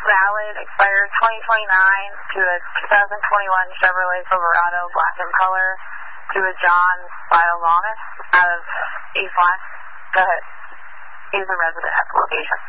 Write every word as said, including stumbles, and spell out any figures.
valid, expires twenty twenty-nine, to a two thousand twenty-one Chevrolet Silverado, black in color, to a John Biolanis out of East West. Go ahead. He's a resident at the location.